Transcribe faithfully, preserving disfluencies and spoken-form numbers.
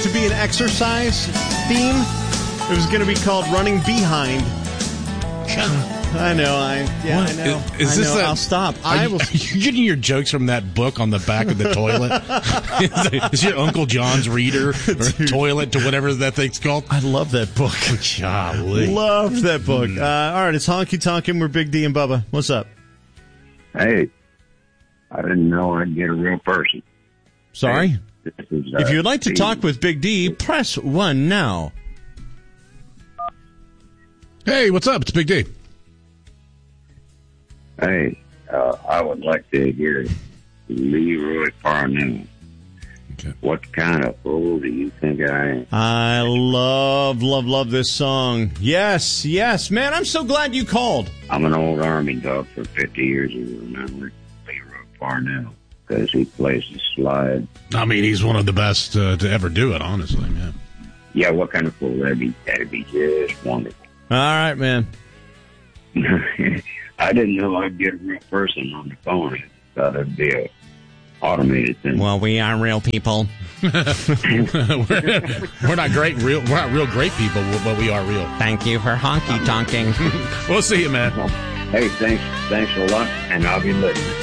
to be an exercise theme. It was going to be called Running Behind. I know, I yeah, What? I know. Is, is I this know. that, I'll stop. Are I you, will. are you getting your jokes from that book on the back of the toilet? Is your Uncle John's reader or toilet to whatever that thing's called? I love that book. Golly. Love that book. Uh, all right, it's Honky Tonkin'. We're Big D and Bubba. What's up? Hey, I didn't know I'd get a real person. Sorry? Hey, this is, uh, If you'd like to Steve. talk with Big D, press one now. Hey, what's up? It's Big D. Hey, uh, I would like to hear Leroy Parnell. Okay. What kind of fool do you think I am? I love, love, love this song. Yes, yes. Man, I'm so glad you called. I'm an old Army dog for fifty years. You remember Leroy Parnell because he plays the slide. I mean, he's one of the best uh, to ever do it, honestly, man. Yeah, what kind of fool? That'd be, that'd be just wonderful. All right, man. I didn't know I'd get a real person on the phone. I thought it'd be a automated thing. Well, we are real people. we're, we're not great, real. We're not real great people, but we are real. Thank you for honky tonking. We'll see you, man. Hey, thanks, thanks a lot, and I'll be listening.